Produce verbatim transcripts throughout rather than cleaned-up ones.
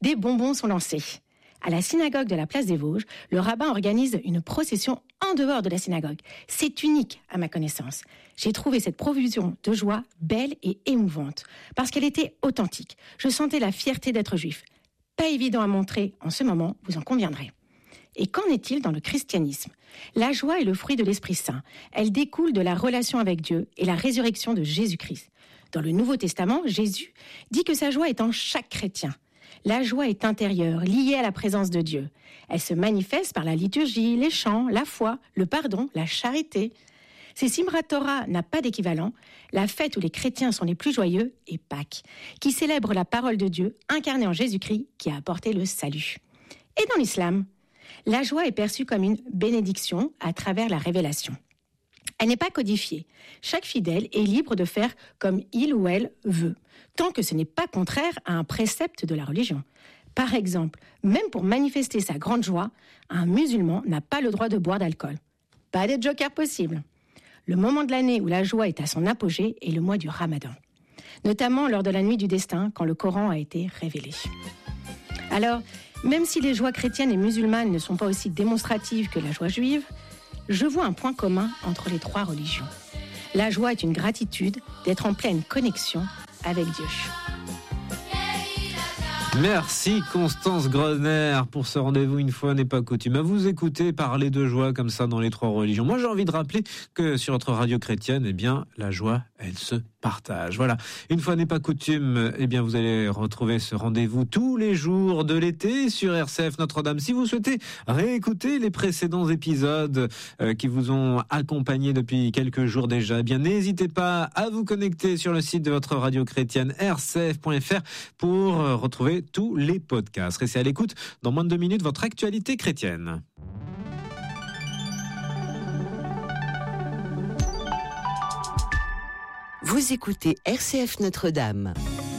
Des bonbons sont lancés. À la synagogue de la place des Vosges, le rabbin organise une procession en dehors de la synagogue. C'est unique à ma connaissance. J'ai trouvé cette profusion de joie belle et émouvante, parce qu'elle était authentique. Je sentais la fierté d'être juif. Pas évident à montrer en ce moment, vous en conviendrez. Et qu'en est-il dans le christianisme ? La joie est le fruit de l'Esprit Saint. Elle découle de la relation avec Dieu et la résurrection de Jésus-Christ. Dans le Nouveau Testament, Jésus dit que sa joie est en chaque chrétien. La joie est intérieure, liée à la présence de Dieu. Elle se manifeste par la liturgie, les chants, la foi, le pardon, la charité. Si Simchat Torah n'a pas d'équivalent, la fête où les chrétiens sont les plus joyeux est Pâques, qui célèbre la parole de Dieu incarnée en Jésus-Christ qui a apporté le salut. Et dans l'islam, la joie est perçue comme une bénédiction à travers la révélation. Elle n'est pas codifiée. Chaque fidèle est libre de faire comme il ou elle veut, tant que ce n'est pas contraire à un précepte de la religion. Par exemple, même pour manifester sa grande joie, un musulman n'a pas le droit de boire d'alcool. Pas de joker possible. Le moment de l'année où la joie est à son apogée est le mois du Ramadan, notamment lors de la nuit du destin, quand le Coran a été révélé. Alors, même si les joies chrétiennes et musulmanes ne sont pas aussi démonstratives que la joie juive, je vois un point commun entre les trois religions. La joie est une gratitude d'être en pleine connexion avec Dieu. Merci Constance Groner pour ce rendez-vous une fois n'est pas coutume. À vous écouter parler de joie comme ça dans les trois religions. Moi j'ai envie de rappeler que sur notre radio chrétienne, eh bien la joie, elle se partage. Voilà, une fois n'est pas coutume, eh bien vous allez retrouver ce rendez-vous tous les jours de l'été sur R C F Notre-Dame. Si vous souhaitez réécouter les précédents épisodes euh, qui vous ont accompagné depuis quelques jours déjà, eh bien n'hésitez pas à vous connecter sur le site de votre radio chrétienne r c f point f r pour euh, retrouver tous les podcasts. Restez à l'écoute, dans moins de deux minutes, votre actualité chrétienne. Vous écoutez R C F Notre-Dame.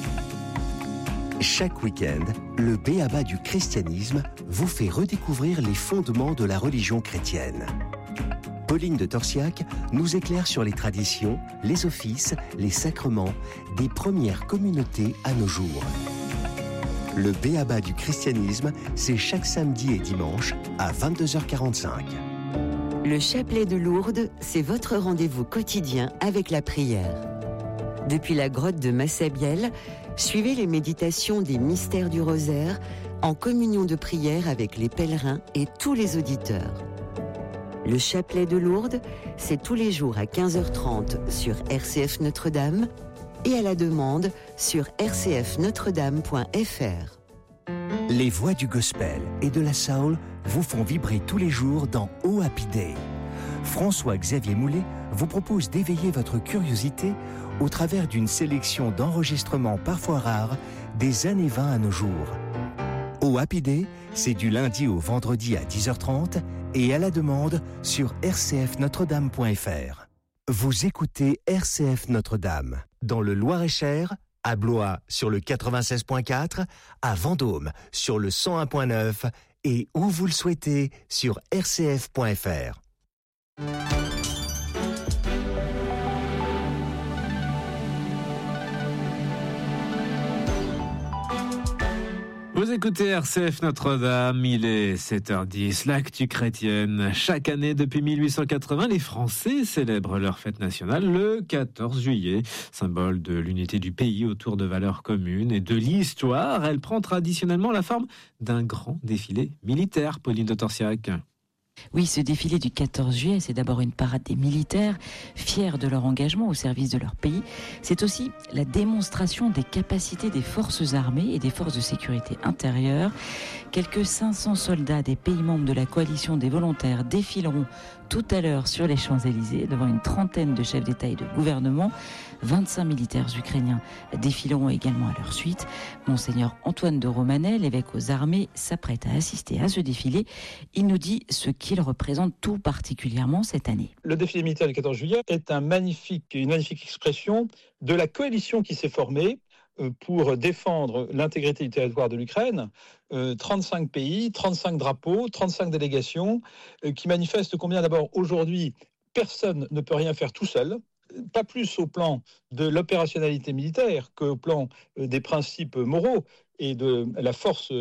Chaque week-end, le B A B A du christianisme vous fait redécouvrir les fondements de la religion chrétienne. Pauline de Torsiac nous éclaire sur les traditions, les offices, les sacrements des premières communautés à nos jours. Le B A B A du christianisme, c'est chaque samedi et dimanche à vingt-deux heures quarante-cinq. Le chapelet de Lourdes, c'est votre rendez-vous quotidien avec la prière. Depuis la grotte de Massabielle, suivez les méditations des mystères du rosaire en communion de prière avec les pèlerins et tous les auditeurs. Le chapelet de Lourdes, c'est tous les jours à quinze heures trente sur R C F Notre-Dame et à la demande sur r c f notre dame point f r. Les voix du gospel et de la soul vous font vibrer tous les jours dans Oh Happy Day. François-Xavier Moulet vous propose d'éveiller votre curiosité au travers d'une sélection d'enregistrements parfois rares des années vingt à nos jours. Oh Happy Day, c'est du lundi au vendredi à dix heures trente et à la demande sur r c f notre dame point f r. Vous écoutez R C F Notre-Dame, dans le Loir-et-Cher, à Blois sur le quatre-vingt-seize point quatre, à Vendôme sur le cent un point neuf et où vous le souhaitez sur r c f point f r. Vous écoutez R C F Notre-Dame, il est sept heures dix, l'actu chrétienne. Chaque année depuis mille huit cent quatre-vingts, les Français célèbrent leur fête nationale le quatorze juillet, symbole de l'unité du pays autour de valeurs communes et de l'histoire. Elle prend traditionnellement la forme d'un grand défilé militaire, Pauline de Torsiac. Oui, ce défilé du quatorze juillet, c'est d'abord une parade des militaires, fiers de leur engagement au service de leur pays. C'est aussi la démonstration des capacités des forces armées et des forces de sécurité intérieure. Quelques cinq cents soldats des pays membres de la coalition des volontaires défileront tout à l'heure sur les Champs-Élysées devant une trentaine de chefs d'État et de gouvernement. vingt-cinq militaires ukrainiens défileront également à leur suite. Monseigneur Antoine de Romanet, l'évêque aux armées, s'apprête à assister à ce défilé. Il nous dit ce qu'il représente tout particulièrement cette année. Le défilé militaire du quatorze juillet est un magnifique, une magnifique expression de la coalition qui s'est formée pour défendre l'intégrité du territoire de l'Ukraine. euh, trente-cinq pays, trente-cinq drapeaux, trente-cinq délégations, euh, qui manifestent combien d'abord aujourd'hui personne ne peut rien faire tout seul, pas plus au plan de l'opérationnalité militaire qu'au plan euh, des principes moraux, et de la force